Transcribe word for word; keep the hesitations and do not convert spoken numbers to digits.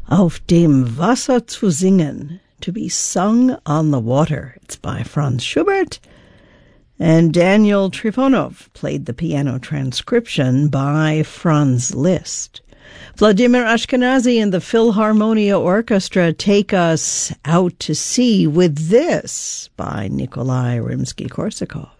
Auf dem Wasser zu singen, to be sung on the water. It's by Franz Schubert. And Daniel Trifonov played the piano transcription by Franz Liszt. Vladimir Ashkenazy and the Philharmonia Orchestra take us out to sea with this by Nikolai Rimsky-Korsakov.